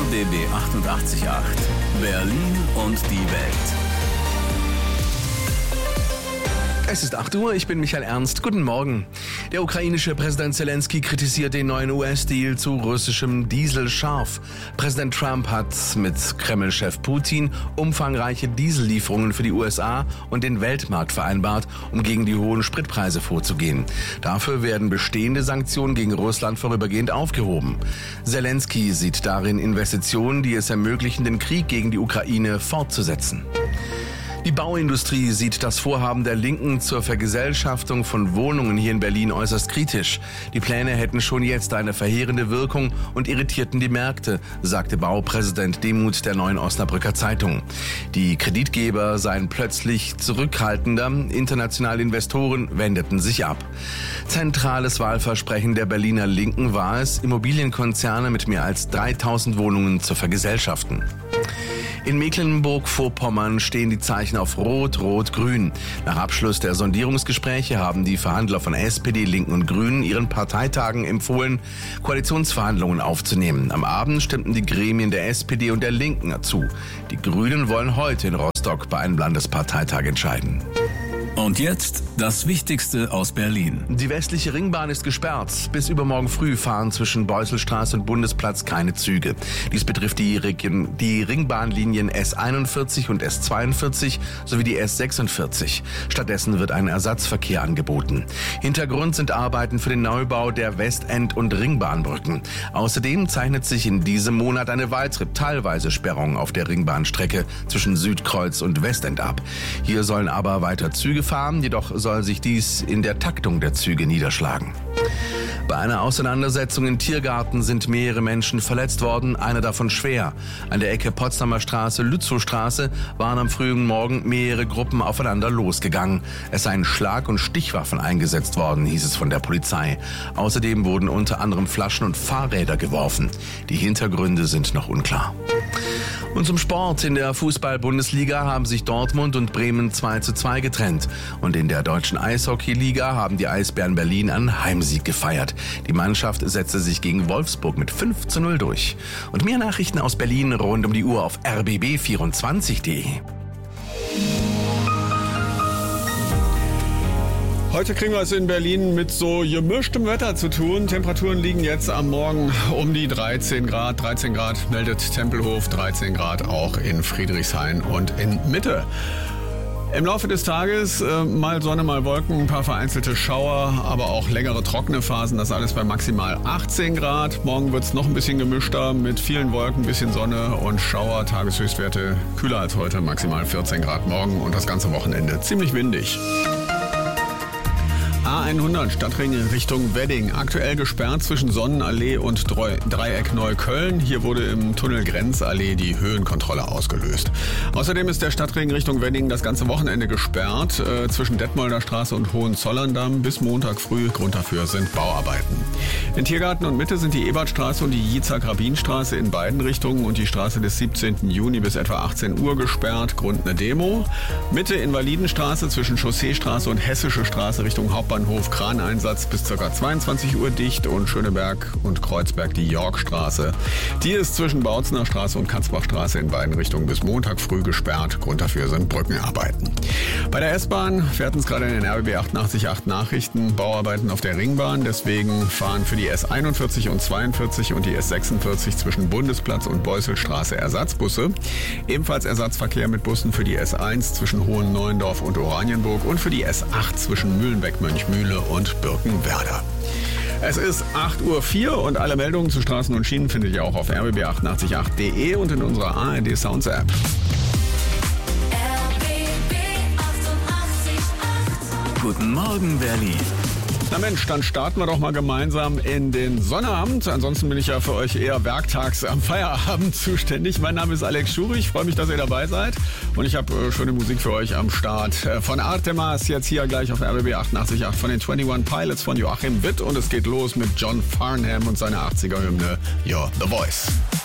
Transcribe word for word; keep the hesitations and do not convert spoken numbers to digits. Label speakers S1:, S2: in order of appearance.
S1: B B achtundachtzig Komma acht. Berlin und die Welt.
S2: Es ist acht Uhr, ich bin Michael Ernst. Guten Morgen. Der ukrainische Präsident Zelensky kritisiert den neuen U S-Deal zu russischem Diesel scharf. Präsident Trump hat mit Kreml-Chef Putin umfangreiche Diesellieferungen für die U S A und den Weltmarkt vereinbart, um gegen die hohen Spritpreise vorzugehen. Dafür werden bestehende Sanktionen gegen Russland vorübergehend aufgehoben. Zelensky sieht darin Investitionen, die es ermöglichen, den Krieg gegen die Ukraine fortzusetzen. Die Bauindustrie sieht das Vorhaben der Linken zur Vergesellschaftung von Wohnungen hier in Berlin äußerst kritisch. Die Pläne hätten schon jetzt eine verheerende Wirkung und irritierten die Märkte, sagte Baupräsident Demuth der Neuen Osnabrücker Zeitung. Die Kreditgeber seien plötzlich zurückhaltender, internationale Investoren wendeten sich ab. Zentrales Wahlversprechen der Berliner Linken war es, Immobilienkonzerne mit mehr als dreitausend Wohnungen zu vergesellschaften. In Mecklenburg-Vorpommern stehen die Zeichen auf Rot, Rot, Grün. Nach Abschluss der Sondierungsgespräche haben die Verhandler von S P D, Linken und Grünen ihren Parteitagen empfohlen, Koalitionsverhandlungen aufzunehmen. Am Abend stimmten die Gremien der S P D und der Linken dazu. Die Grünen wollen heute in Rostock bei einem Landesparteitag entscheiden.
S1: Und jetzt das Wichtigste aus Berlin.
S2: Die westliche Ringbahn ist gesperrt. Bis übermorgen früh fahren zwischen Beusselstraße und Bundesplatz keine Züge. Dies betrifft die, Region, die Ringbahnlinien S einundvierzig und S zweiundvierzig sowie die S sechsundvierzig. Stattdessen wird ein Ersatzverkehr angeboten. Hintergrund sind Arbeiten für den Neubau der Westend- und Ringbahnbrücken. Außerdem zeichnet sich in diesem Monat eine weitere teilweise Sperrung auf der Ringbahnstrecke zwischen Südkreuz und Westend ab. Hier sollen aber weiter Züge fahren, jedoch soll sich dies in der Taktung der Züge niederschlagen. Bei einer Auseinandersetzung im Tiergarten sind mehrere Menschen verletzt worden, einer davon schwer. An der Ecke Potsdamer Straße, Lützowstraße waren am frühen Morgen mehrere Gruppen aufeinander losgegangen. Es seien Schlag- und Stichwaffen eingesetzt worden, hieß es von der Polizei. Außerdem wurden unter anderem Flaschen und Fahrräder geworfen. Die Hintergründe sind noch unklar. Und zum Sport. In der Fußball-Bundesliga haben sich Dortmund und Bremen zwei zu zwei getrennt. Und in der deutschen Eishockey-Liga haben die Eisbären Berlin einen Heimsieg gefeiert. Die Mannschaft setzte sich gegen Wolfsburg mit fünf zu null durch. Und mehr Nachrichten aus Berlin rund um die Uhr auf r b b vierundzwanzig punkt d e.
S3: Heute kriegen wir es in Berlin mit so gemischtem Wetter zu tun. Temperaturen liegen jetzt am Morgen um die dreizehn Grad. dreizehn Grad meldet Tempelhof, dreizehn Grad auch in Friedrichshain und in Mitte. Im Laufe des Tages äh, mal Sonne, mal Wolken, ein paar vereinzelte Schauer, aber auch längere trockene Phasen. Das alles bei maximal achtzehn Grad. Morgen wird es noch ein bisschen gemischter mit vielen Wolken, ein bisschen Sonne und Schauer. Tageshöchstwerte kühler als heute, maximal vierzehn Grad morgen und das ganze Wochenende ziemlich windig. A hundert Stadtring Richtung Wedding. Aktuell gesperrt zwischen Sonnenallee und Dreieck Neukölln. Hier wurde im Tunnel Grenzallee die Höhenkontrolle ausgelöst. Außerdem ist der Stadtring Richtung Wedding das ganze Wochenende gesperrt. Äh, zwischen Detmolder Straße und Hohenzollern-Damm bis Montag früh. Grund dafür sind Bauarbeiten. In Tiergarten und Mitte sind die Ebertstraße und die Jitzak-Rabin-Straße in beiden Richtungen und die Straße des siebzehnten Juni bis etwa achtzehn Uhr gesperrt. Grund eine Demo. Mitte Invalidenstraße zwischen Chausseestraße und Hessische Straße Richtung Hauptbahnhof. Kraneinsatz bis ca. zweiundzwanzig Uhr dicht und Schöneberg und Kreuzberg die Yorkstraße. Die ist zwischen Bautzener Straße und Katzbachstraße in beiden Richtungen bis Montag früh gesperrt. Grund dafür sind Brückenarbeiten. Bei der S-Bahn, wir hatten es gerade in den R B B achtundachtzig Komma acht Nachrichten, Bauarbeiten auf der Ringbahn. Deswegen fahren für die S einundvierzig und zweiundvierzig und die S sechsundvierzig zwischen Bundesplatz und Beusselstraße Ersatzbusse. Ebenfalls Ersatzverkehr mit Bussen für die S eins zwischen Hohen-Neuendorf und Oranienburg und für die S acht zwischen Mühlenbeck-Mönchmühle und Birkenwerder. Es ist acht Uhr vier und alle Meldungen zu Straßen und Schienen findet ihr auch auf r b b achtundachtzig Komma acht punkt d e und in unserer A R D Sounds App.
S1: Guten Morgen, Berlin.
S3: Na Mensch, dann starten wir doch mal gemeinsam in den Sonnabend. Ansonsten bin ich ja für euch eher werktags am Feierabend zuständig. Mein Name ist Alex Schuri, ich freue mich, dass ihr dabei seid. Und ich habe äh, schöne Musik für euch am Start. Äh, von Artemas jetzt hier gleich auf R B B achtundachtzig Komma acht von den einundzwanzig Pilots von Joachim Witt. Und es geht los mit John Farnham und seiner achtziger Hymne You're the Voice.